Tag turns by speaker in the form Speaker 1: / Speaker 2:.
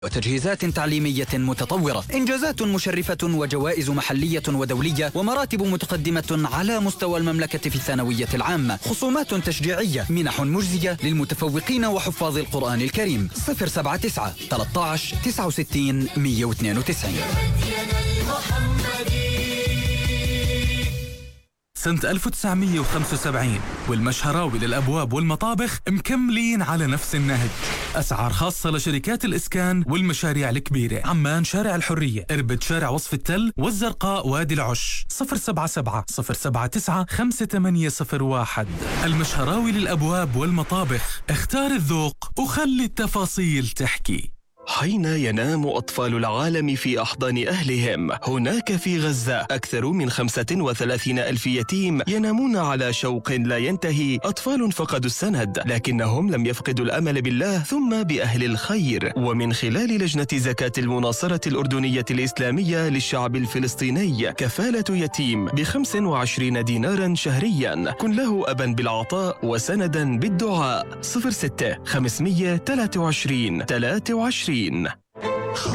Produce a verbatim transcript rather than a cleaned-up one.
Speaker 1: وتجهيزات تعليمية متطورة، إنجازات مشرفة وجوائز محلية ودولية، ومراتب متقدمة على مستوى المملكة في الثانوية العامة، خصومات تشجيعية، منح مجزية للمتفوقين وحفاظ القرآن الكريم. صفر سبعة تسعة ثلاثة عشر تسعة وستين مئة واثنين وتسعين.
Speaker 2: سنة ألف وتسعمئة وخمسة وسبعين والمشهراوي للأبواب والمطابخ مكملين على نفس النهج. أسعار خاصة لشركات الإسكان والمشاريع الكبيرة. عمان شارع الحرية، إربد شارع وصف التل، والزرقاء وادي العش. صفر سبعة سبعة صفر سبعة تسعة خمسة ثمانية صفر واحد. المشهراوي للأبواب والمطابخ، اختار الذوق وخلي التفاصيل تحكي.
Speaker 3: حين ينام أطفال العالم في أحضان أهلهم، هناك في غزة أكثر من خمسة وثلاثين ألف يتيم ينامون على شوق لا ينتهي. أطفال فقدوا السند، لكنهم لم يفقدوا الأمل بالله ثم بأهل الخير. ومن خلال لجنة زكاة المناصرة الأردنية الإسلامية للشعب الفلسطيني، كفالة يتيم بخمس وعشرين دينارا شهريا. كن له أبا بالعطاء وسندا بالدعاء. صفر ستة خمسمئة وثلاثة وعشرين ثلاثة وعشرين.